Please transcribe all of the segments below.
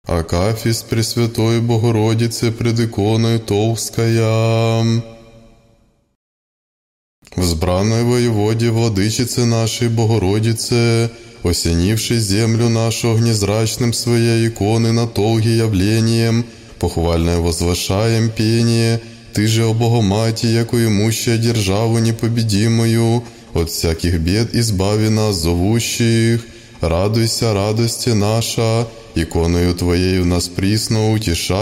Акафист Пресвятой Богородицы пред иконой Толская. Взбранной воеводе, владычице нашей Богородице, осенившей землю нашу огнезрачным своей иконы на Толге явлением, похвальное возвышаем пение, Ты же, о Богомати, яко имущая державу непобедимую, от всяких бед избави нас, зовущих. Радуйся, радости наша, иконою Твоею нас присно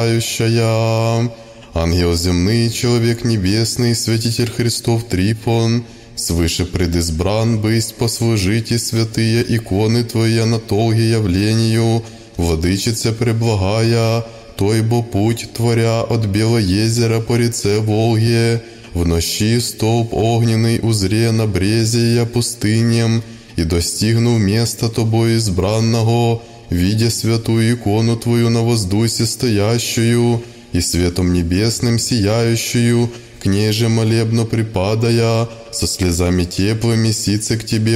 утешающая. Ангел земный, человек небесный, святитель Христов Трифон, свыше предизбран бысть послужить и святые иконы Твои на Толге явлению, владычица преблагая, Той бо путь творя от Белоезера по реце Волге, в нощи столб огненный узре на брезе я пустыням, и достигнув места Тобой избранного, видя святую икону Твою на воздусе стоящую и светом небесным сияющую, к ней же молебно припадая, со слезами теплыми сице к Тебе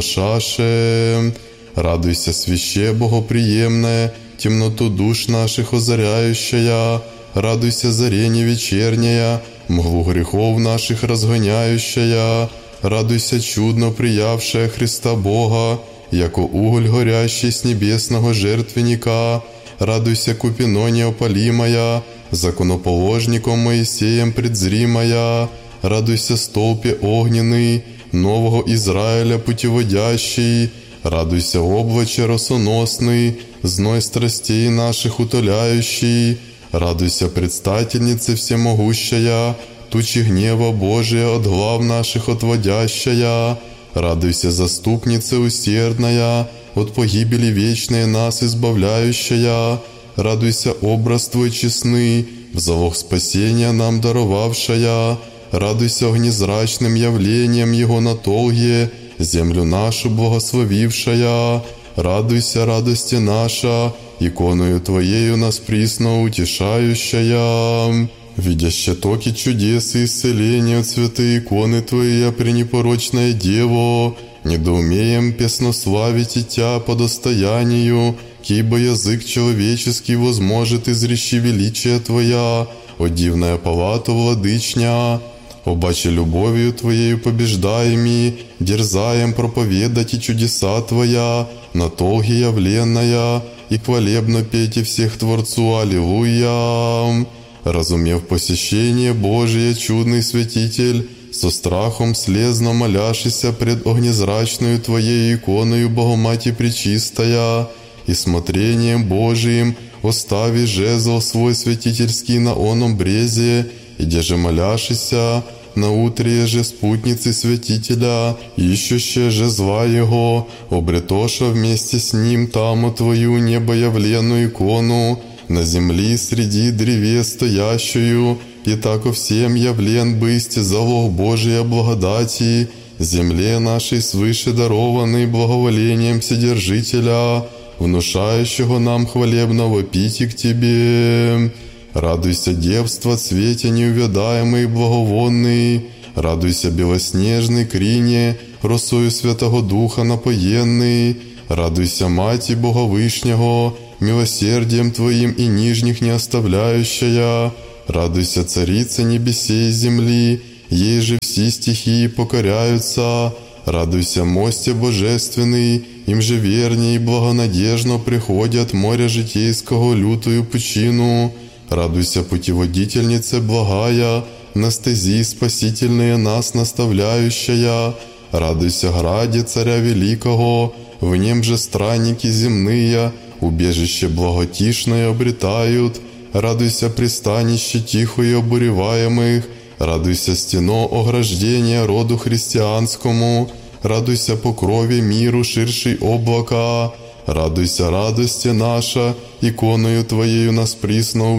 возвышаше. Радуйся, свяще богоприемная, темноту душ наших озаряющая, радуйся, зарение вечерняя, мглу грехов наших разгоняющая, радуйся, чудно приявшая Христа Бога, яко уголь горящий с небесного жертвенника, радуйся, купино неопалимая, законоположником Моисеем предзримая, радуйся, столпе огненный, нового Израиля путеводящий, радуйся, облаче росоносный, зной страстей наших утоляющий, радуйся, предстательнице всемогущая, тучи гнева Божия от глав наших отводящая, радуйся, заступница усердная, от погибели вечной нас избавляющая, радуйся, образ Твой честный, в залог спасения нам даровавшая, радуйся огнезрачным явлением Его на Толге, землю нашу благословившая, радуйся, радости наша, иконою Твоею нас присно утешающая. Видяще токи чудес и исцеления от святой иконы Твоей, пренепорочная Дево, недоумеем песнославить и Тя по достоянию, кибо язык человеческий возможет изречи величие Твоя, о дивная палата владычня. Обаче любовью Твоею побеждаеми, дерзаем проповедать и чудеса Твоя, на Толге явленная, и хвалебно пейте всех Творцу, аллилуйя. Разумев посещение Божие, чудный святитель, со страхом слезно моляшися пред огнезрачную Твоей иконою Богомати Пречистая, и смотрением Божиим остави жезл свой святительский на оном брезе, и деже моляшися, на утрие же спутницы святителя, ищущие же зла его, обретоша вместе с ним таму Твою небоявленную икону, на земли среди древес стоящую, и тако всем явлен бысть залог Божия благодати, земле нашей свыше дарованной благоволением Вседержителя, внушающего нам хвалебного пити к Тебе. Радуйся, девство, цвете неувядаемый и благовонный, радуйся, белоснежный крине, росою Святого Духа напоенный, радуйся, Мати Бога Вышнего, милосердием Твоим и нижних не оставляющая, радуйся, Царица небесей и земли, ей же все стихии покоряются, радуйся, мосте божественный, им же вернее и благонадежно приходят моря житейского лютую пучину, радуйся, путеводительнице благая, на стези спасительные нас наставляющая, радуйся, граде Царя Великого, в нем же странники земные, убежище благотишное обретают, радуйся, пристанище тихое обуреваемых, радуйся, стено ограждения роду христианскому, радуйся, покрове миру ширшей облака, радуйся, радости наша, иконою Твоею нас присно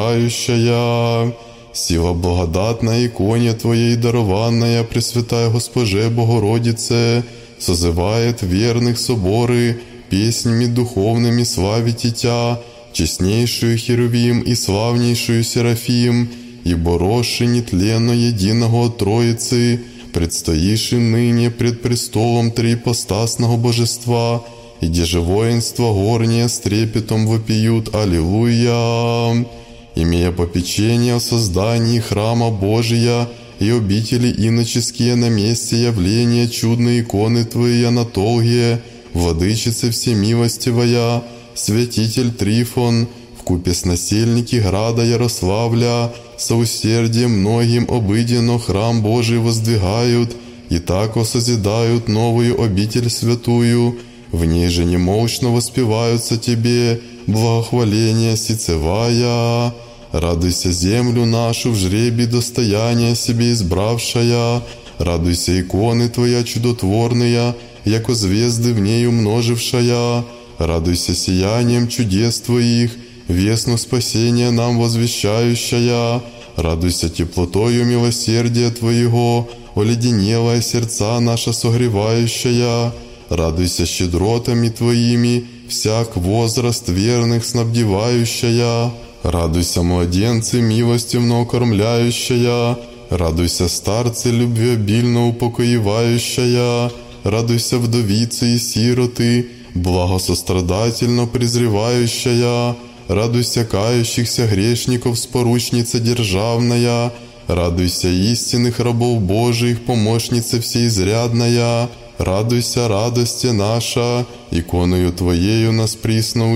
утешающая. Сила благодатная иконе Твоей дарованная, Пресвятая Госпоже Богородице, созывает верных соборы, песнями духовными славить Тя, честнейшую Херувим и славнейшую Серафим, ибо росши нетленно единого от Троицы, предстоиши ныне пред престолом триипостасного Божества, и где же воинство горнее с трепетом вопиют «Аллилуйя!» Имея попечение о создании храма Божия и обители иноческие на месте явления чудной иконы Твоей Анатолгия, Владычице Всемилостивая, святитель Трифон, вкупе с насельники града Ярославля, со усердием многим обыденно храм Божий воздвигают, и тако созидают новую обитель святую, в ней же немолчно воспеваются Тебе благохваления сицевая. Радуйся землю нашу в жребии достояния себе избравшая, радуйся иконы Твоя чудотворная, яко звезды в ней умножившая, радуйся сиянием чудес Твоих, вестно спасение нам возвещающая, радуйся теплотою милосердия Твоего, оледенелая сердца наша согревающая, радуйся щедротами Твоими, всяк возраст верных снабдевающая, радуйся, младенцы, милостью наукормляющая, радуйся, старцы, любвеобильно упокоивающая, радуйся, вдовицы и сироты, благосострадательно презревающая, радуйся, кающихся грешников, споручница державная, радуйся, истинных рабов Божиих, помощница всеизрядная, радуйся, радости наша, иконою Твоею нас присно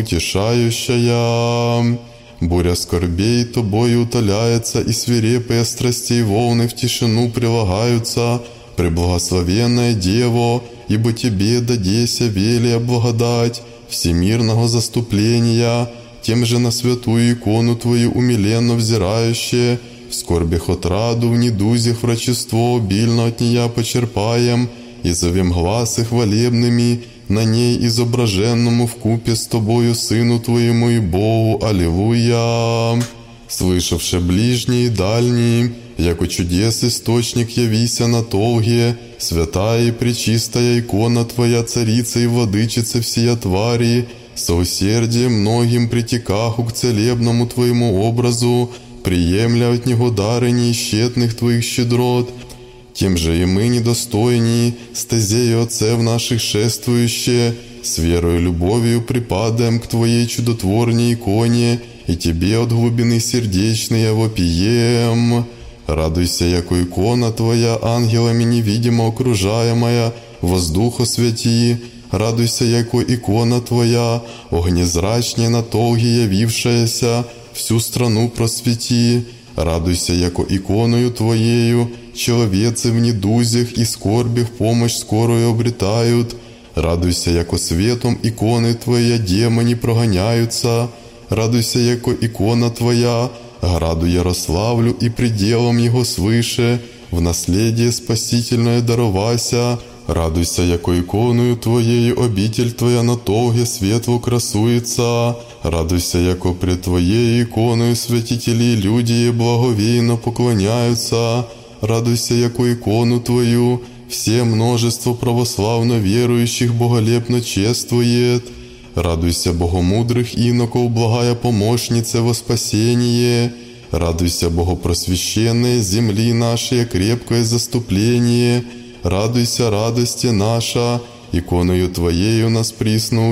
утешающая. Буря скорбей Тобою утоляется, и свирепые страстей волны в тишину прилагаются. Преблагословенная Дево, ибо Тебе дадеся велия благодать всемирного заступления, тем же на святую икону Твою умиленно взирающие, в скорбях отраду, в недузях врачество обильно от нея почерпаем, и зовем гласы хвалебными на ней изображенному вкупе с Тобою, Сыну Твоему и Богу. Аллилуйя! Слышавши ближние и дальние, яко чудес источник явися на Толге, святая и пречистая икона Твоя, Царица и Владычица всея твари, со усердием многим притекаху к целебному Твоему образу, приемля от Него дары неисчетных Твоих щедрот, тем же и мы недостойни, стезею Отцев наших шествующие, с верою и любовью припадаем к Твоей чудотворней иконе, и Тебе от глубины сердечной вопием. Радуйся, яко икона Твоя, ангелами невидимо окружаемая, воздуха святи, радуйся, яко икона Твоя, огнезрачнее на Толге явившаяся, всю страну просвети. Радуйся, яко иконою Твоею человецы в недузях и скорбях помощь скорую обретают. Радуйся, яко светом иконы Твоя демоны прогоняются. Радуйся, яко икона Твоя граду Ярославлю и пределом его свыше в наследие спасительное даровася. Радуйся, яко иконою Твоею обитель Твоя на Толге светло красуется. Радуйся, яко пред Твоей иконою святители и люди благовейно поклоняются. Радуйся, яко икону Твою все множество православно верующих боголепно чествует. Радуйся, богомудрых иноков, благая помощница во спасение. Радуйся, богопросвященные земли нашей, крепкое заступление. Радуйся, радости наша, иконою Твоею нас присно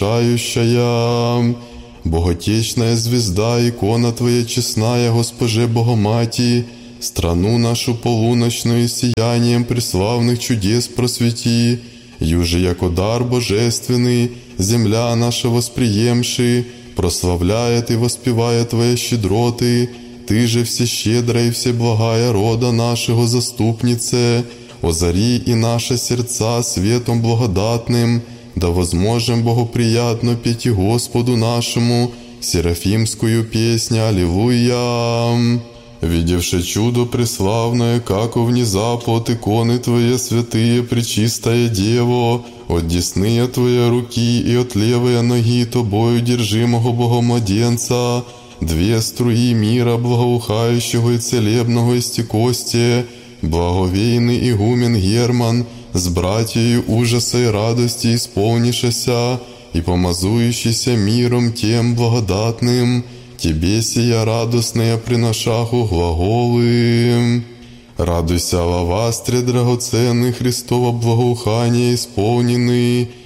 утешающая. Боготечная звезда, икона Твоя честная, Госпоже Богомати, страну нашу полуночную сиянием преславных чудес просвети, юже яко дар божественный, земля наша восприемши, прославляет и воспевает Твои щедроты, Ты же всещедрая и всеблагая рода нашего заступнице, озари и наши сердца светом благодатным, да возможем богоприятно петь Господу нашему серафимскую песню «Аллилуйя». Видевши чудо преславное, как внезапно от иконы Твоей святые, пречистая Дево, от десные Твоей руки и от левой ноги Тобою держимого Богомладенца, две струи мира благоухающего и целебного истекости, благовейный игумен Герман, с братьею ужаса и радости исполнившися и помазующийся миром тем благодатным, Тебе сия радостная приношаху глаголы. Радуйся, алавастре драгоценный Христово благоухание исполненный,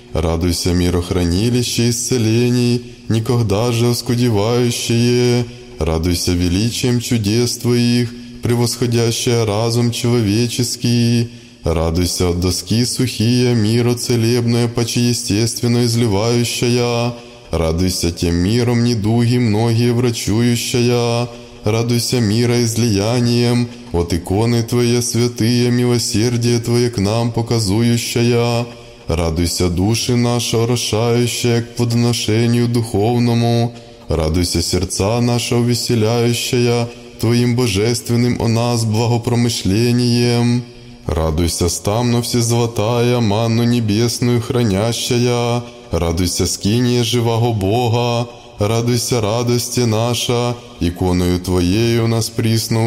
Радуйся, мирохранилище исцелений, никогда же оскудевающее. Радуйся величием чудес Твоих, превосходящее разум человеческий. Радуйся от доски сухие, миро целебное, почеестественно изливающая. Радуйся тем миром недуги многие врачующая. Радуйся мира излиянием, от иконы Твоя святые, милосердие Твое к нам показующая. Радуйся, души наши, орошающая к плодоношению духовному. Радуйся, сердца наши, увеселяющая Твоим божественным о нас благопромышлением. Радуйся, стамно всезолотая, манну небесную хранящая. Радуйся, скиния живого Бога. Радуйся, радости наша, иконою Твоею нас присно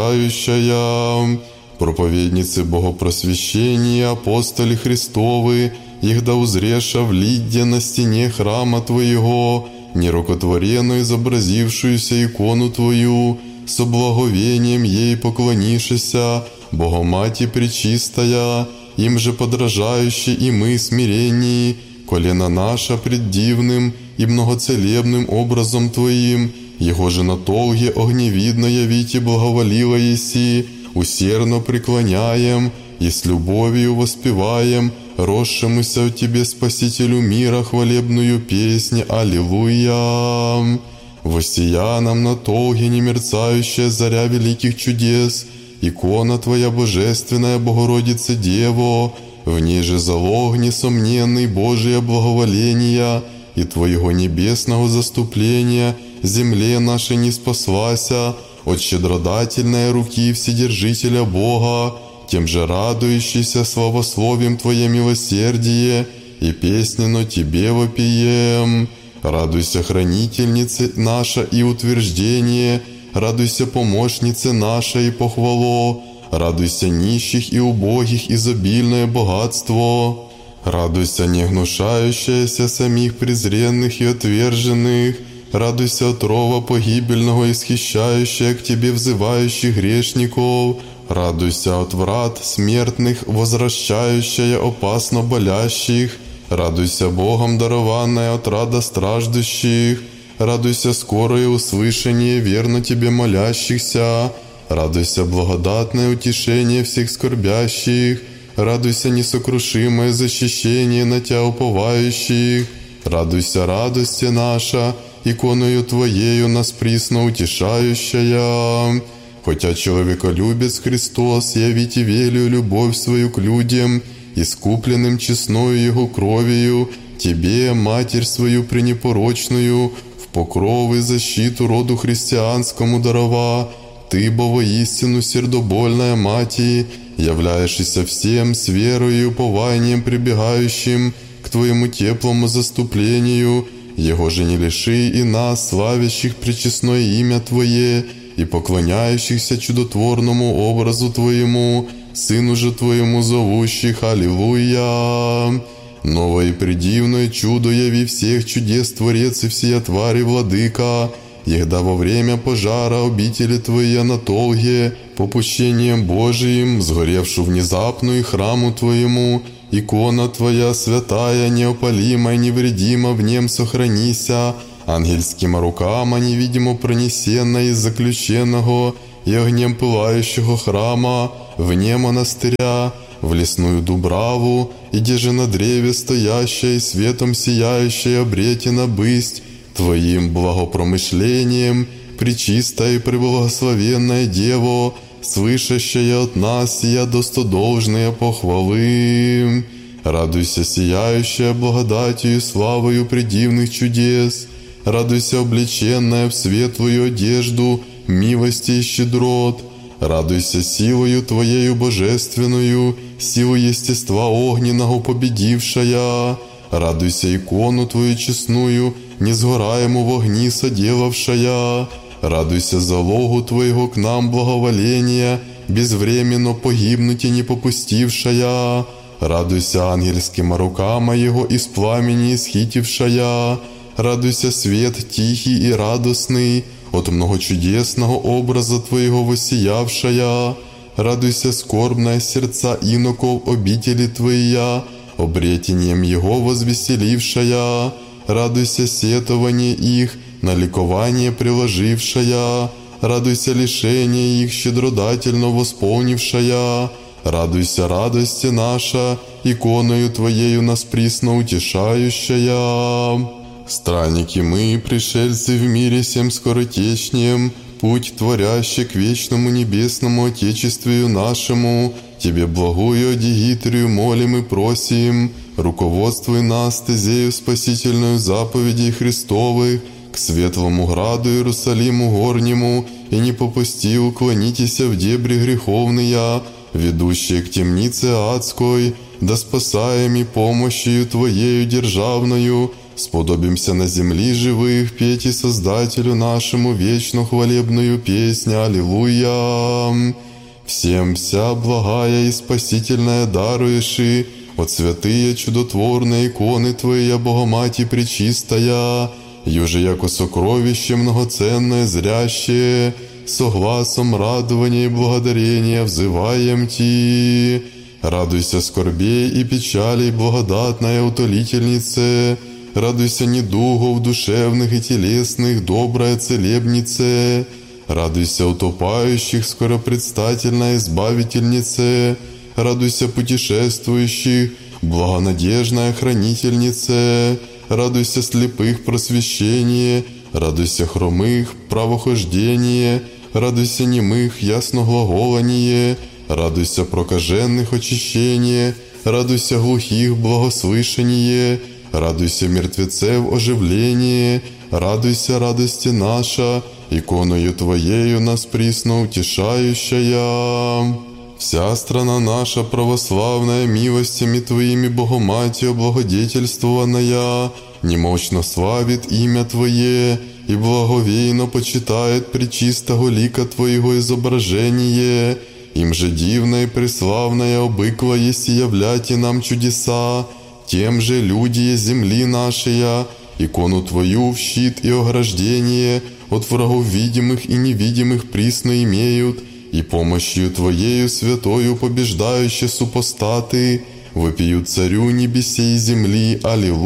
утешающая. Проповедницы Богопросвящения, апостоли Христовы, их да узреша в лидде на стене храма Твоего, нерукотворенно изобразившуюся икону Твою, со благовением ей поклонишися, Богомати пречистая, им же подражающие и мы смиреннии, колено наша пред дивным и многоцелебным образом Твоим, Его же на толге огневидно явите благоволила еси, усердно преклоняем и с любовью воспеваем росшемуся в Тебе Спасителю мира хвалебную песнь Аллилуйя. Воссия нам на толге немерцающая заря великих чудес, икона Твоя божественная Богородица Дево, в ней же залог несомненный Божия благоволения и Твоего небесного заступления земле нашей не спаслася от щедродательной руки Вседержителя Бога, тем же радующийся славословием Твое милосердие и песненно Тебе вопием. Радуйся, хранительнице наша и утверждение, радуйся, помощнице наша и похвало, радуйся, нищих и убогих изобильное богатство. Радуйся, не гнушающаяся самих презренных и отверженных, радуйся, отрова погибельного, исхищающая к Тебе взывающих грешников, радуйся от врат смертных, возвращающая опасно болящих, радуйся, Богом дарованная отрада страждущих, радуйся, скорое услышание верно Тебе молящихся, радуйся, благодатное утешение всех скорбящих, радуйся, несокрушимое защищение на Тя уповающих, радуйся, радости наша, иконою Твоею нас присно утешающая. Хотя человеколюбец Христос, явите велию любовь свою к людям, искупленным честною Его кровью, Тебе, Матерь свою пренепорочную, в покров и защиту роду христианскому дарова, Ты, бо воистину сердобольная Мати, являешься всем с верою и упованием прибегающим к Твоему теплому заступлению, Его же не лиши и нас, славящих пречестное имя Твое и поклоняющихся чудотворному образу Твоему, Сыну же Твоему зовущих. Аллилуйя! Новое и предивное чудо яви всех чудес Творец и всея твари Владыка, егда во время пожара обители Твои Анатолге, попущением Божиим, сгоревшу внезапно и храму Твоему, икона Твоя святая, неопалимая, невредима, в нем сохранися, ангельским рукам невидимо пронесена из заключенного и огнем пылающего храма, вне монастыря, в лесную дубраву, и где же на древе стоящая и светом сияющая обретена бысть Твоим благопромышлением, пречистая и преблагословенная Дево, слышащая от нас сия достодолжные похвалы. Радуйся, сияющая благодатью и славою предивных чудес, радуйся, облеченная в светлую одежду милости и щедрот, радуйся силою Твоею божественную, силу естества огненного победившая, радуйся, икону Твою честную, несгораему в огни соделавшая, радуйся, залогу Твоего к нам благоволения, безвременно погибнуть и не попустившая, радуйся, ангельским рукам Его из пламени исхитившая, радуйся, свет тихий и радостный, от многочудесного образа Твоего воссиявшая, радуйся, скорбная сердца иноков обители Твоя, обретением Его возвеселившая. Радуйся сетование их, на ликование приложившая. Радуйся лишение их, щедродательно восполнившая. Радуйся, радости наша, иконою Твоею нас присно утешающая. Странники мы, пришельцы в мире всем скоротечнем, путь творящий к вечному небесному Отечествию нашему, Тебе благую Дигитрию молим и просим, руководствуй нас стезею спасительную заповедей Христовых, к светлому граду Иерусалиму горнему, и не попусти уклонитеся в дебри греховные, ведущие к темнице адской, да спасаеми помощью Твоею державною, сподобимся на земли живых петь и Создателю нашему вечно хвалебную песнь Аллилуйя. Всем вся благая и спасительная даруешь и от святые чудотворные иконы Твоя, Богомати Пречистая, юже яко сокровище многоценное зрящее, со гласом радования и благодарения взываем Ти. Радуйся скорбей и печалей, благодатная утолительнице, радуйся недугов душевных и телесных, добрая целебнице, радуйся утопающих, скоропредстательная избавительнице, радуйся путешествующих, благонадежная хранительнице, радуйся слепых просвещение, радуйся хромых правохождение, радуйся немых ясноглаголание, радуйся прокаженных очищение, радуйся глухих благослышание, радуйся мертвецев оживление, радуйся, радости наша, иконою Твоею нас присно утешающая. Вся страна наша православная милостями Твоими, Богоматью, благодетельствованная, немощно славит имя Твое и благовейно почитает пречистого лика Твоего изображение. Им же дивное и преславное обыкло есть являть и нам чудеса, тем же люди земли нашей, икону Твою в щит и ограждение от врагов видимых и невидимых присно имеют, и помощью Твоею святою побеждающие супостаты вопиют Царю небесей и земли.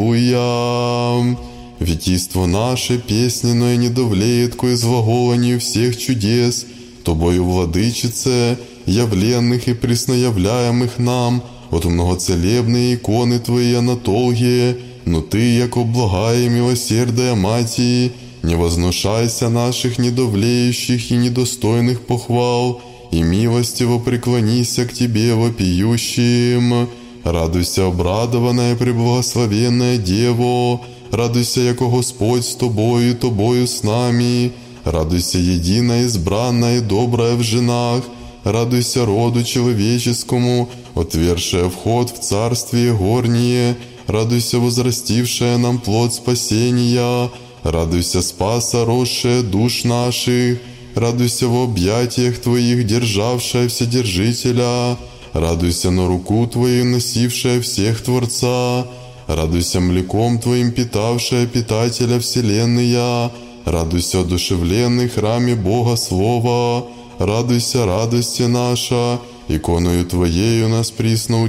Аллилуйя! Витийство наше песненное не довлеет ко изглаголанию всех чудес, Тобою, Владычице, явленных и пресноявляемых нам, от многоцелебные иконы Твои Анатолгие, но Ты, яко благая и милосердая Мати, не вознушайся наших недовлеющих и недостойных похвал, и милостиво преклонися к Тебе вопиющим. Радуйся, обрадованная преблагословенная Дево, радуйся, яко Господь с Тобою и Тобою с нами, радуйся, единая, избранная и добрая в женах, радуйся роду человеческому, отвершая вход в царствие горние, радуйся, возрастившая нам плод спасения, радуйся, спаса росшая душ наших, радуйся в объятиях Твоих, державшая Вседержителя, радуйся на руку Твою, носившая всех Творца, радуйся млеком Твоим, питавшая питателя вселенная, радуйся, одушевленный храме Бога Слова, радуйся, радости наша, иконою Твоею нас присно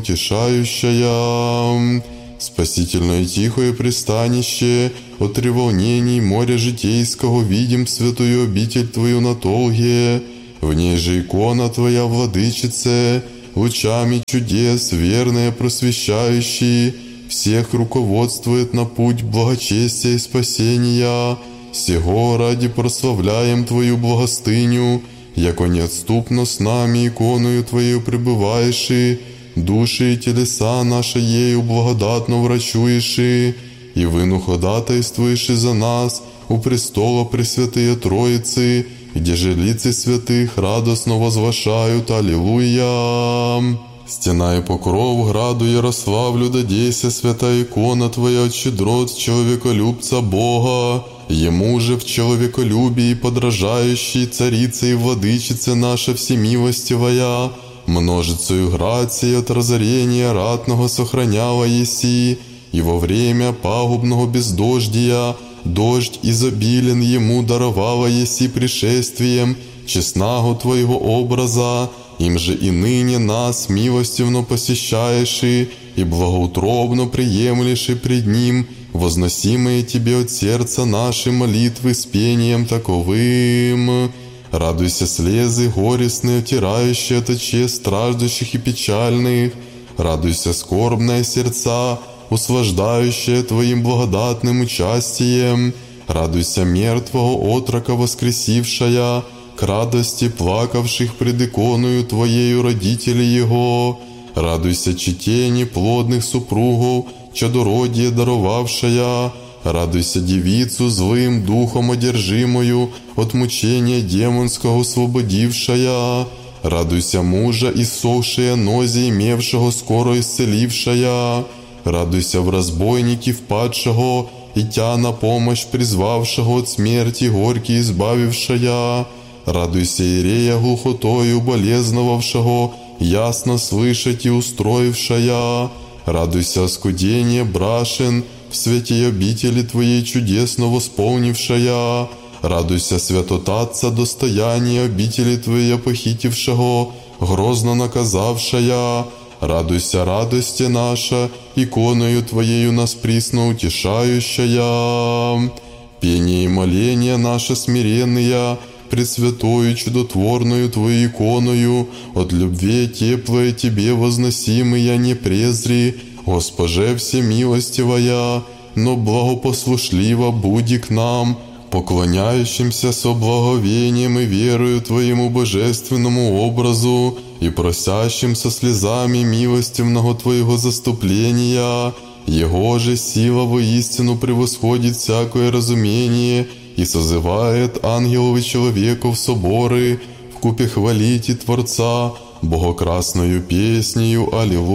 утешающая. Спасительное тихое пристанище, от треволнений моря житейского видим святую обитель Твою на Толге, в ней же икона Твоя, Владычице, лучами чудес, верные просвещающие, всех руководствует на путь благочестия и спасения. Сего ради прославляем Твою благостыню, яко неотступно с нами иконою Твоею пребываешь, души и телеса наши ею благодатно врачуешь, и выну ходатайствуешь за нас у престола Пресвятые Троицы, где же лица святых радостно возвышают. Аллилуйя! Стена и покров граду Ярославлю дадейся, святая икона Твоя от щедрот человеколюбца Бога, Ему же в человеколюбии подражающей Царице и Владычице наша всемилостивая, множицею грации от разорения ратного сохраняла еси, и во время пагубного бездождия дождь изобилен ему даровала еси пришествием честного Твоего образа, им же и ныне нас милостивно посещаешь, и благоутробно приемлешь и пред Ним возносимые Тебе от сердца наши молитвы с пением таковым. Радуйся, слезы горестные, утирающие от очей страждущих и печальных. Радуйся, скорбные сердца, услаждающие Твоим благодатным участием. Радуйся, мертвого отрока воскресившая, к радости плакавших пред иконою Твоею родителей Его. Радуйся, чете неплодных супругов, чадородие даровавшая. Радуйся, девицу злым духом одержимую, от мучения демонского освободившая. Радуйся, мужа, иссохшая нозе, имевшего скоро исцелившая. Радуйся, в разбойнике впадшего, и Тя на помощь призвавшего от смерти горьки избавившая. Радуйся, Иерея глухотою болезновавшего, ясно слышать и устроившая. Радуйся, оскудение брашен, в святой обители Твоей чудесно восполнившая. Радуйся, святотатца достояние обители Твоей похитившего, грозно наказавшая. Радуйся, радости наша, иконою Твоею нас присно утешающая. Пение и моление наше смиренные, пресвятою чудотворную Твою иконою, от любви теплое Тебе возносимые не презри, Госпоже всемилостивая, но благопослушливо буди к нам, поклоняющимся со благовением и верою Твоему божественному образу и просящим со слезами милостивного Твоего заступления. Его же сила воистину превосходит всякое разумение и созывает ангелов и человеков соборы, вкупе хвалите Творца богокрасною песнею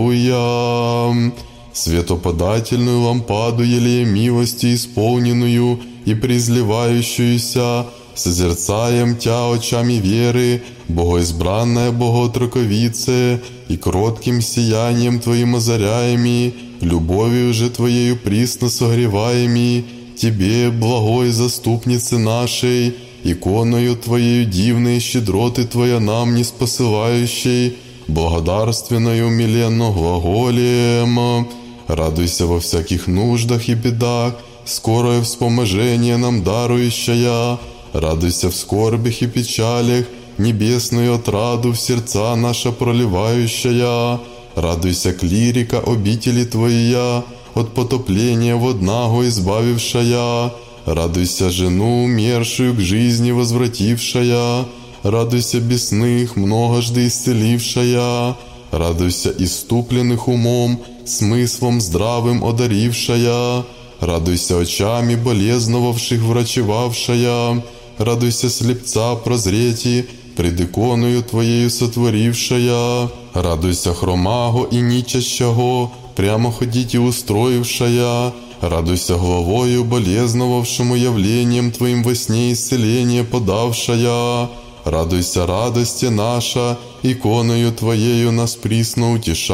«Аллилуйя». Светоподательную лампаду елея милости исполненную и презливающуюся, созерцаем Тя очами веры, богоизбранная Боготроковице, и кротким сиянием Твоим озаряеми, любовью же Твоею присно согреваеми, Тебе, благой заступнице нашей, иконою Твоею дивные щедроты Твоя нам не спосылающей, благодарственною умиленно глаголем. Радуйся во всяких нуждах и бедах, скорое вспоможение нам дарующая. Радуйся в скорбях и печалях, небесную отраду в сердца наша проливающая. Радуйся, клирика обители Твоя, от потопления водного избавившая. Радуйся, жену умершую к жизни возвратившая. Радуйся, бесных многожды исцелившая. Радуйся, иступленных умом, смыслом здравым одарившая. Радуйся, очами болезновавших врачевавшая. Радуйся, слепца прозрети, пред иконою Твоею сотворившая. Радуйся, хромаго и ничащего, прямо ходить и устроившая. Радуйся, главою болезновавшему явлением Твоим во сне исцеление подавшая. Радуйся, радости наша, иконою Твоею нас присно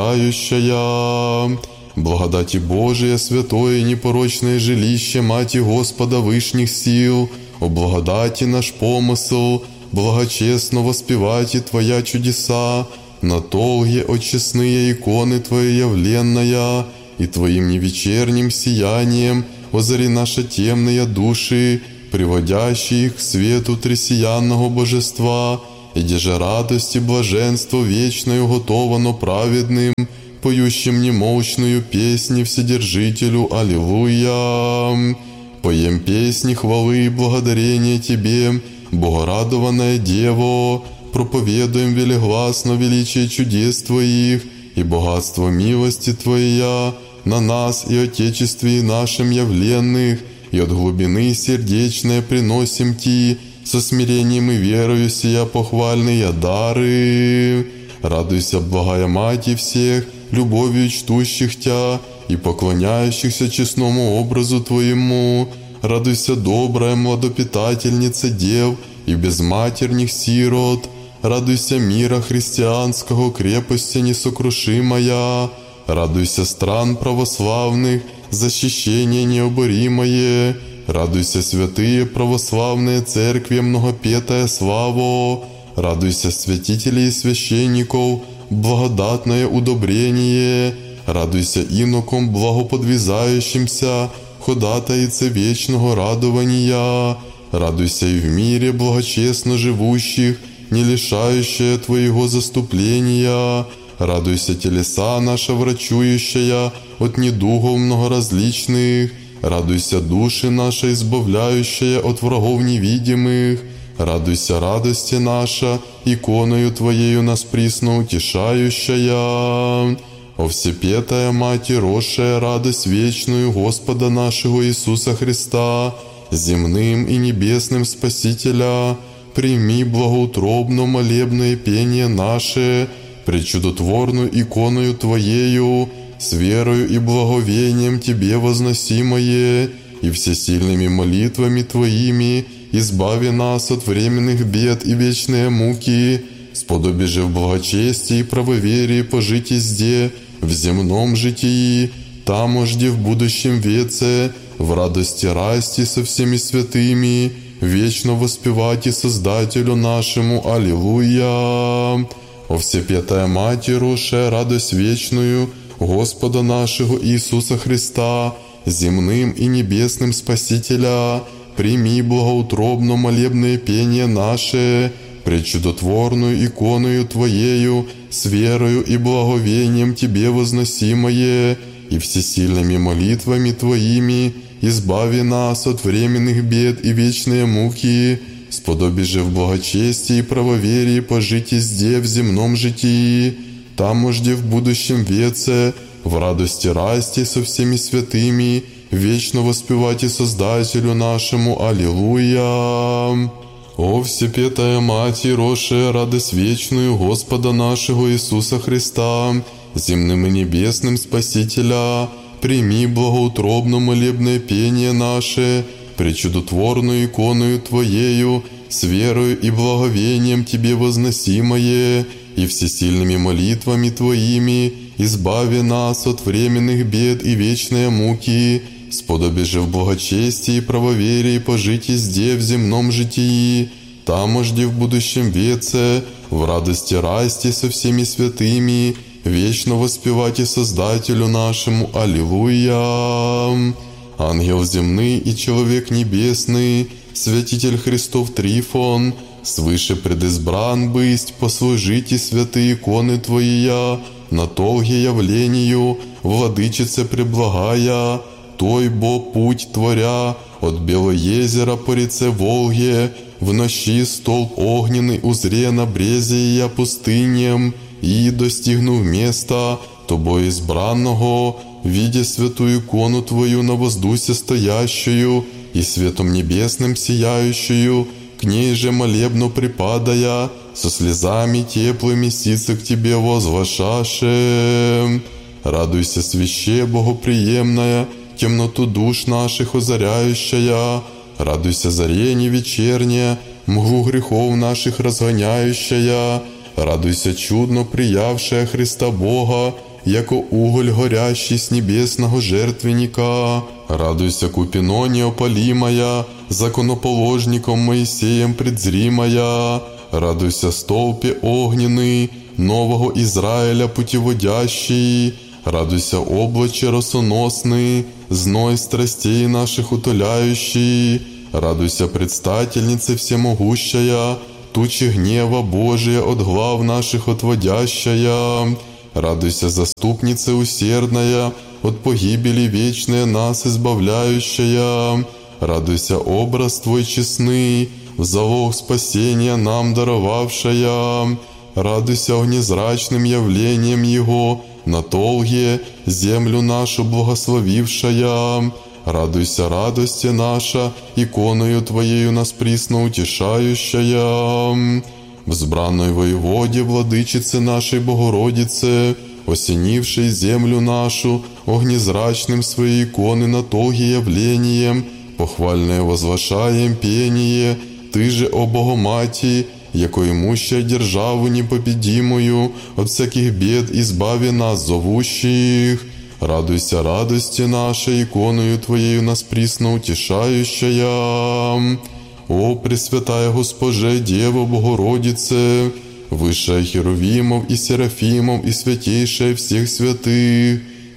утешающая. Благодати Божия, святое непорочное жилище Мати Господа вышних сил, о благодати наш помысл, благочестно воспевайте Твоя чудеса, на толге от честные иконы Твоя явленная, и Твоим невечерним сиянием озари наши темные души, приводящие их к свету тресиянного божества, и деже радость и блаженство вечное готовано праведным, поющим немолчную песни Вседержителю Аллилуйя. Поем песни хвалы и благодарения Тебе, Богорадованная Дево, проповедуем велигласно величие чудес Твоих и богатство милости Твоя на нас и Отечестве нашим явленных, и от глубины сердечной приносим Ти со смирением и верою сия похвальные дары. Радуйся, благая Мати всех, любовью чтущих Тя и поклоняющихся честному образу Твоему. Радуйся, добрая младопитательница дев и безматерных сирот. Радуйся, мира христианского, крепости несокрушимая. Радуйся, стран православных, защищение необоримое. Радуйся, святые православные церкви, многопетая славу. Радуйся, святителей и священников, благодатное удобрение. Радуйся иноком благоподвязающимся, ходатайце вечного радования. Радуйся и в мире благочестно живущих, не лишающая Твоего заступления. Радуйся, телеса наша врачующая от недугов многоразличных. Радуйся, души наша избавляющая от врагов невидимых. Радуйся, радости наша, иконою Твоею нас присно утешающая. О Всепетая Матерь, росшая радость вечную Господа нашего Иисуса Христа, земным и небесным Спасителя, прими благоутробно молебное пение наше, пречудотворную иконою Твоею, с верою и благовением Тебе возносимое, и всесильными молитвами Твоими избави нас от временных бед и вечные муки, сподоби же в благочестии и правоверии пожить изде, в земном житии, таможде в будущем веце, в радости расти со всеми святыми, вечно воспевать и Создателю нашему. Аллилуйя! О Всепетая Матерь, росшая радость вечную Господа нашего Иисуса Христа, земным и небесным Спасителя, прими благоутробно молебное пение наше, пречудотворную иконою Твоею, с верою и благовением Тебе возносимое, и всесильными молитвами Твоими избави нас от временных бед и вечные муки, сподоби же в благочестии и правоверии пожить изде в земном житии, таможде в будущем веце, в радости расти со всеми святыми, вечно воспевать и Создателю нашему. Аллилуйя! О Всепетая Матерь, росшая радость вечную Господа нашего Иисуса Христа, земным и небесным Спасителя, прими благоутробно молебное пение наше, пречудотворную иконою Твоею, с верою и благовением Тебе возносимое, и всесильными молитвами Твоими избави нас от временных бед и вечные муки, сподоби же в благочестии и правоверии пожить изде в земном житии, таможде в будущем веце, в радости расти со всеми святыми, вечно воспевать и Создателю нашему. Аллилуйя! Ангел земный и человек небесный, святитель Христов Трифон, свыше предизбран бысть, послужить и святые иконы Твоя, на толге явлению, владычице преблагая, Той бо путь творя, от Белоезера по реце Волге, в ночи столб огненный узре на брезе я пустынем, и, достигнув места Тобой избранного, видя святую икону Твою на воздусе стоящую и светом небесным сияющую, к ней же молебно припадая, со слезами теплыми сица к Тебе возвышаше. Радуйся, свяще богоприемная, темноту душ наших озаряющая, радуйся, зарение вечерняя, мглу грехов наших разгоняющая, радуйся, чудно приявшая Христа Бога, яко уголь горящий с небесного жертвенника. Радуйся, купино неопалимая, законоположником Моисеем предзримая. Радуйся, столпе огненный, нового Израиля путеводящий. Радуйся, облаче росоносный, зной страстей наших утоляющий. Радуйся, предстательнице всемогущая, тучи гнева Божия от глав наших отводящая. Радуйся, заступница усердная, от погибели вечная нас избавляющая. Радуйся, образ Твой честный, в залог спасения нам даровавшая. Радуйся огнезрачным явлением Его, на толге землю нашу благословившая. Радуйся, радости наша, иконою Твоею нас присно утешающая. Взбранной воеводе, владычице нашей Богородице, осенившей землю нашу огнезрачным своей иконы на толге явлением, похвальное возвышаем пение, Ты же, о Богомати, яко имущая державу непобедимую, от всяких бед избави нас зовущих. Радуйся, радости нашей, иконою Твоею нас присно утешающая. О Пресвятая Госпоже, Дева Богородице, высшая Херувимов и Серафимов и святейшая всех святых,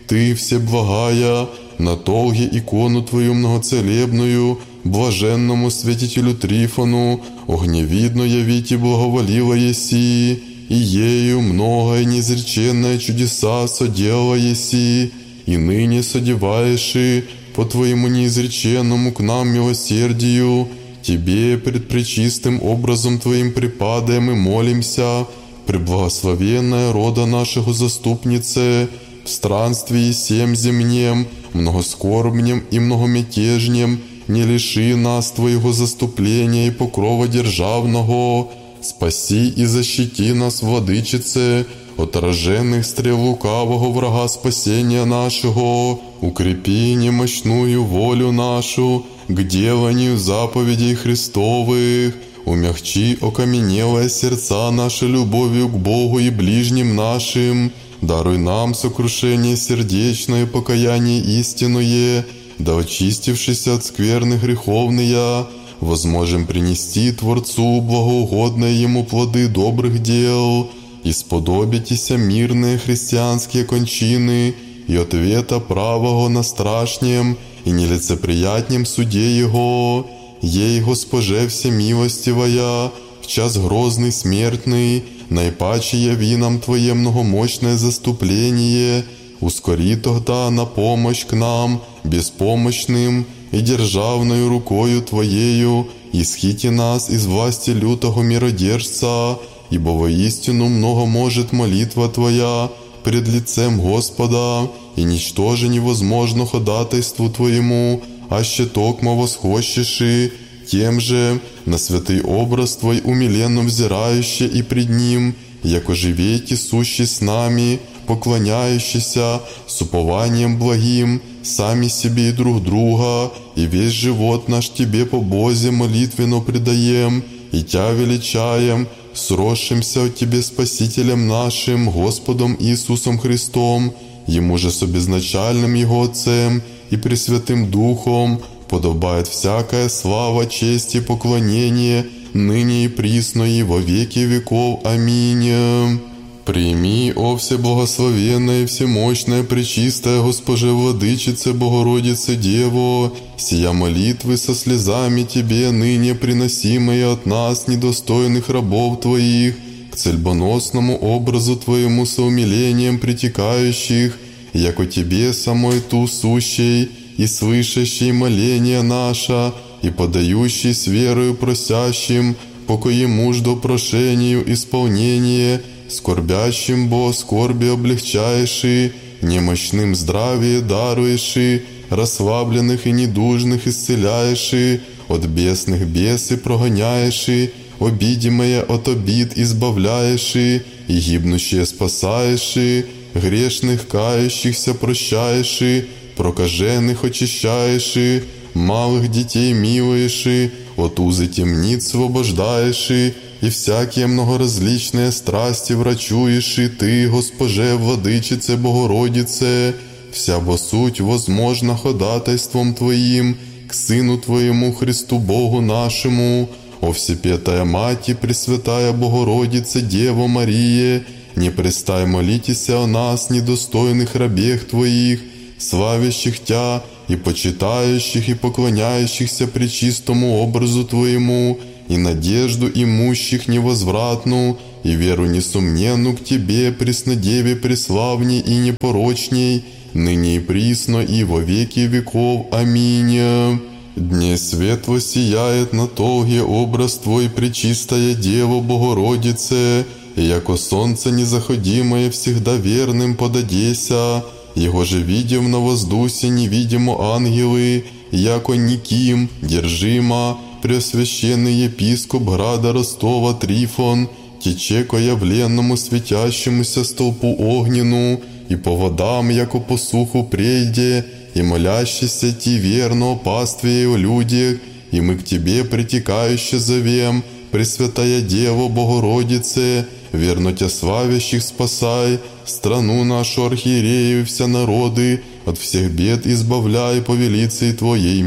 Ты, всеблагая, на толге икону Твою многоцелебную, блаженному святителю Трифону, огневидно явить и благоволила еси, и ею многое неизреченное чудеса соделала еси, и ныне содеваешь и по Твоему неизреченному к нам милосердию, Тебе пред пречистым образом Твоим припадаем и молимся, преблагословенная рода нашего заступнице, в странстве всем земнем, многоскорбнем и многомятежнем, не лиши нас Твоего заступления и покрова державного. Спаси и защити нас, Владычице, от роженных стрел лукавого врага спасения нашего. Укрепи немощную волю нашу к деланию заповедей Христовых. Умягчи окаменелые сердца наши любовью к Богу и ближним нашим. Даруй нам сокрушение сердечное, покаяние истинное, да очистившись от скверны греховные, возможем принести Творцу благоугодные Ему плоды добрых дел, и сподобитеся мирные христианские кончины и ответа правого на страшнем и нелицеприятнем суде Его. Ей, Госпоже всемилостивая, в час грозный смертный, наипаче яви нам Твое многомощное заступление, ускори тогда на помощь к нам, беспомощным, и державною рукою Твоею исхити нас из власти лютого миродержца, ибо воистину много может молитва Твоя пред лицем Господа, и ничтоже невозможно ходатайству Твоему, аще токмо восхощеши, тем же на святый образ Твой умиленно взирающий и пред Ним, яко живейте сущий с нами, поклоняющийся с упованием благим, сами себе и друг друга, и весь живот наш Тебе по Бозе молитвенно предаем, и Тя величаем, сросшимся от Тебе Спасителем нашим, Господом Иисусом Христом, Ему же с обезначальным Его Отцем и Пресвятым Духом подобает всякая слава, честь и поклонение, ныне и присно и во веки веков. Аминь. Прими, о всеблагословенная и всемощная, пречистая Госпоже Владычице, Богородице Дево, сия молитвы со слезами Тебе, ныне приносимые от нас, недостойных рабов Твоих, к цельбоносному образу Твоему со умилением притекающих, яко Тебе самой ту сущей и слышащей моление наше, и подающий с верою просящим, покоему жду прошению исполнение, скорбящим бо скорби облегчаеши, немощным здравие даруеши, расслабленных и недужных исцеляеши, от бесных бесы прогоняеши, обидимые от обид избавляеши, и гибнущие спасаеши, грешных кающихся прощаеши, прокаженных очищаеши, малых детей милуеши, от узы темниц освобождаеши, и всякие многоразличные страсти врачуеши Ты, Госпоже, Владычице, Богородице, вся бо суть возможна ходатайством Твоим к Сыну Твоему Христу Богу нашему, о Всепетая Мати, Пресвятая Богородице, Дева Мария, не престай молитеся о нас, недостойных рабех Твоих, славящих Тя и почитающих и поклоняющихся пречистому образу Твоему, и надежду имущих невозвратну, и веру несомненну к Тебе, Преснодеве преславней и непорочней, ныне и присно и во веки веков. Аминь. Дне светло сияет на толге образ Твой, Пречистая Дева Богородице, яко солнце незаходимое всегда верным подадеся, Его же видим на воздусе невидимо ангелы, яко Никим, держима, Преосвященный епископ града Ростова Трифон, тече ко явленному светящемуся столпу огнену, и по водам, яко по суху прейде, и молящийся Ти верно о пастве и о людях, и мы к Тебе притекающе зовем, Пресвятая Дева Богородице, верно Тя славящих спасай, страну нашу архиерею и вся народы, от всех бед избавляй по велице Твоей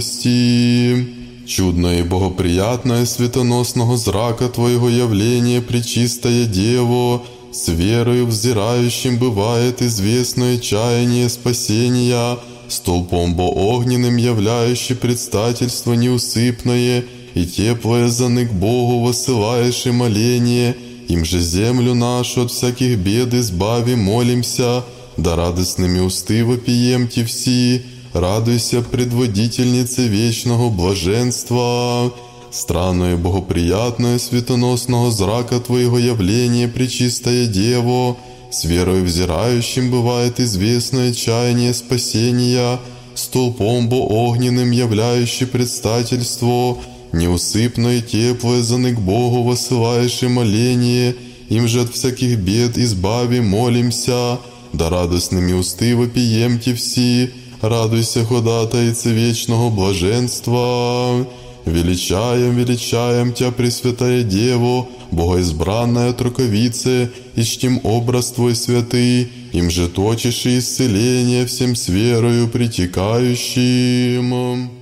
милости. Чудное и богоприятное светоносного зрака Твоего явления, Пречистая Дево, с верою взирающим бывает известное чаяние спасения, столпом огненным являющий предстательство неусыпное, и теплое заны к Богу высылаешь и моление, им же землю нашу от всяких бед избави, молимся, да радостными усты вопиемте все, радуйся, предводительнице вечного блаженства. Странное, богоприятное, светоносного зрака Твоего явления, Пречистая Дево, с верою взирающим бывает известное чаяние спасения, столпом огненным являющий предстательство, неусыпное теплое заны к Богу высылаешь и моление, им же от всяких бед избави, молимся, да радостными усты вопиемте все, радуйся, ходатайце вечного блаженства. Величаем, величаем Тя, Пресвятая Дево, Богоизбранная Троковице, и чтим образ Твой святый, им же точишь исцеление всем с верою притекающим.